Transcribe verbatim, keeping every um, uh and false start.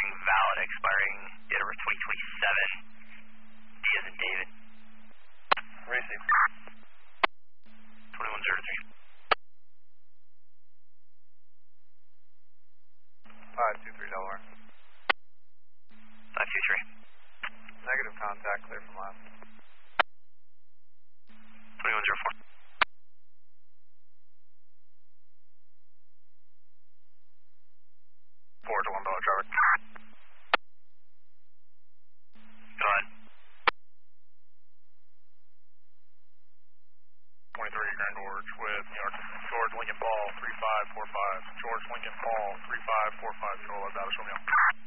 showing valid, expiring date over twenty twenty-seven. D as in David. Racing. twenty-one zero three. five two three Delaware. five two three. Negative contact, clear from left. twenty-one zero four. four to one Bella traffic. Go ahead. twenty-three Grand Gorge with New York George Lincoln Ball three five four five. George Lincoln Ball three five four five. Control, that's Dallas Romeo.